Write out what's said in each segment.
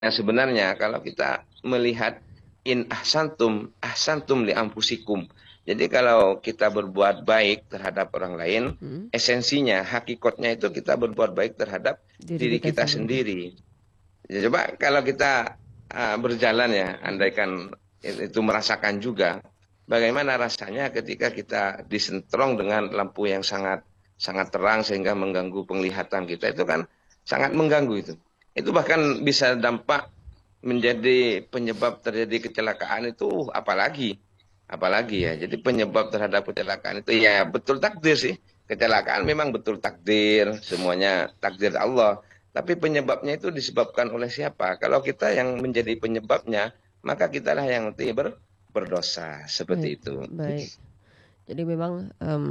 Nah, sebenarnya kalau kita melihat in ahsantum li anfusikum. Jadi kalau kita berbuat baik terhadap orang lain, Hmm. esensinya, hakikatnya itu kita berbuat baik terhadap Diri diri kita kita sendiri. sendiri. Ya, coba kalau kita berjalan ya, Hmm. andaikan itu merasakan juga, bagaimana rasanya ketika kita disentrong dengan lampu yang sangat sangat terang sehingga mengganggu penglihatan kita itu kan sangat mengganggu itu. Itu bahkan bisa dampak menjadi penyebab terjadi kecelakaan itu apalagi ya. Jadi penyebab terhadap kecelakaan itu ya betul takdir sih. Kecelakaan memang betul takdir, semuanya takdir Allah. Tapi penyebabnya itu disebabkan oleh siapa? Kalau kita yang menjadi penyebabnya, maka kitalah yang nanti berdosa Baik, seperti itu. baik. Jadi memang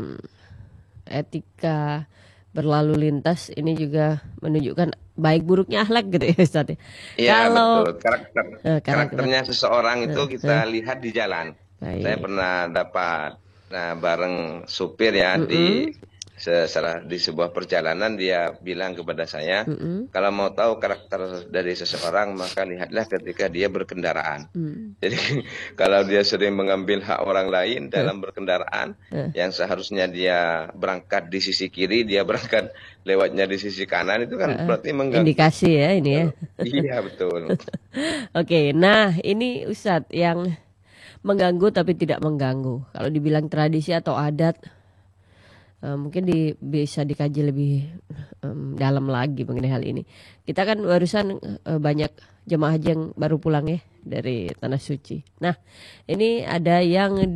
etika berlalu lintas ini juga menunjukkan baik buruknya akhlak gitu ya Ustaz ya. Iya betul. Kalau karakter, Karakternya seseorang itu eh, kita eh, lihat di jalan. Saya baik. pernah dapat bareng supir ya Mm-mm, di sebuah perjalanan dia bilang kepada saya, mm-mm, kalau mau tahu karakter dari seseorang maka lihatlah ketika dia berkendaraan. mm. Jadi kalau dia sering mengambil hak orang lain Eh, dalam berkendaraan, eh. yang seharusnya dia berangkat di sisi kiri, dia berangkat lewatnya di sisi kanan, itu kan Heeh. berarti mengganggu. Indikasi ya ini ya. Kalau iya betul. Oke, nah ini Ustadz yang mengganggu tapi tidak mengganggu. Kalau dibilang tradisi atau adat, mungkin bisa dikaji lebih dalam lagi mengenai hal ini. Kita kan barusan banyak jemaah haji yang baru pulang ya dari tanah suci. Nah, ini ada yang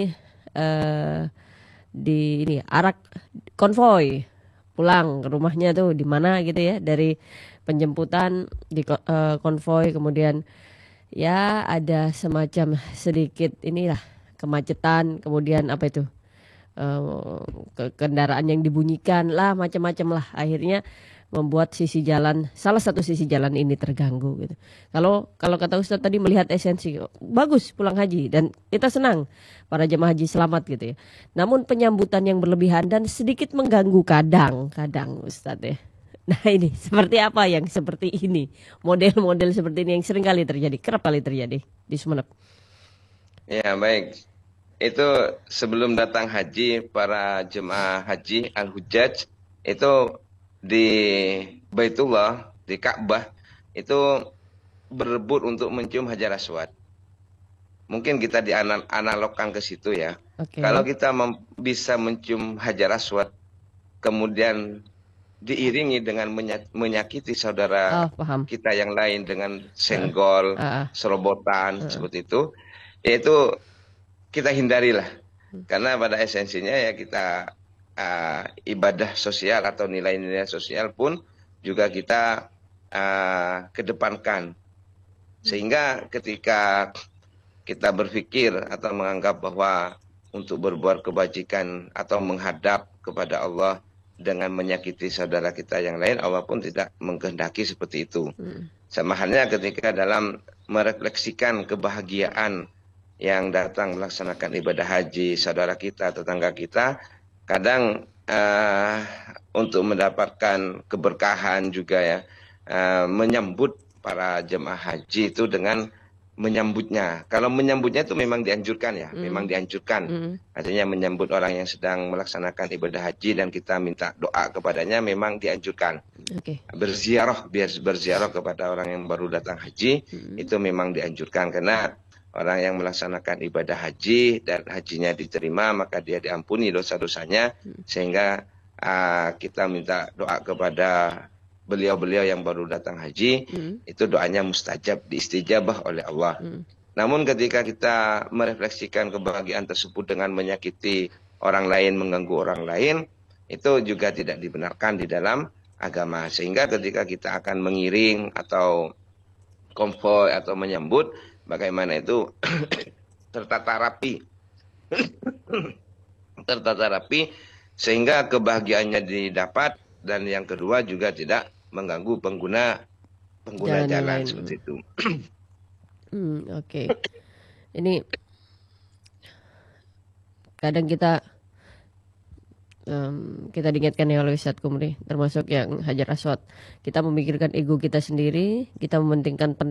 eh, di ini arak konvoy pulang ke rumahnya tuh di mana gitu ya dari penjemputan konvoy kemudian ya ada semacam sedikit inilah kemacetan kemudian apa itu kendaraan yang dibunyikan lah macam-macam lah akhirnya membuat sisi jalan salah satu sisi jalan ini terganggu gitu. Kalau kalau kata Ustadz tadi melihat esensi bagus pulang haji dan kita senang para jemaah haji selamat gitu ya. Namun penyambutan yang berlebihan dan sedikit mengganggu kadang-kadang Ustadz ya. Nah ini seperti apa yang seperti ini model-model seperti ini yang sering kali terjadi kerap kali terjadi di Sumeneb. Ya, baik. Itu sebelum datang haji, para jemaah haji Al-Hujjaj itu di Baitullah, di Ka'bah, itu berebut untuk mencium Hajar Aswad. Mungkin kita dianalogkan ke situ ya. Kalau Oke. kita bisa mencium Hajar Aswad, kemudian diiringi dengan menyakiti saudara Oh paham. kita yang lain dengan Heeh. senggol, Ah, ah, serobotan, heeh. seperti itu, yaitu kita hindarilah. Karena pada esensinya ya kita ibadah sosial atau nilai-nilai sosial pun juga kita kedepankan. Sehingga ketika kita berpikir atau menganggap bahwa untuk berbuat kebajikan atau menghadap kepada Allah dengan menyakiti saudara kita yang lain, Allah pun tidak mengkehendaki seperti itu. Hmm. Sama halnya ketika dalam merefleksikan kebahagiaan yang datang melaksanakan ibadah haji, saudara kita, tetangga kita, kadang untuk mendapatkan keberkahan juga ya, menyambut para jemaah haji itu dengan menyambutnya. Kalau menyambutnya itu memang dianjurkan ya, memang Hmm. dianjurkan. Hmm. Artinya menyambut orang yang sedang melaksanakan ibadah haji dan kita minta doa kepadanya memang dianjurkan. Oke. Berziarah, biar berziarah kepada orang yang baru datang haji, Hmm. itu memang dianjurkan. Karena orang yang melaksanakan ibadah haji dan hajinya diterima, maka dia diampuni dosa-dosanya. Sehingga kita minta doa kepada beliau-beliau yang baru datang haji, Hmm. itu doanya mustajab, diistijabah oleh Allah. Hmm. Namun ketika kita merefleksikan kebahagiaan tersebut dengan menyakiti orang lain, mengganggu orang lain, itu juga tidak dibenarkan di dalam agama. Sehingga ketika kita akan mengiring atau konvoy atau menyambut, bagaimana itu tertata rapi, tertata rapi, sehingga kebahagiaannya didapat, dan yang kedua juga tidak mengganggu pengguna pengguna Jalan yang jalan lain. seperti itu. Oke. Ini kadang kita kita diingatkan ya oleh Ustadz Kumri, termasuk yang Hajar Aswad. Kita memikirkan ego kita sendiri, kita mementingkan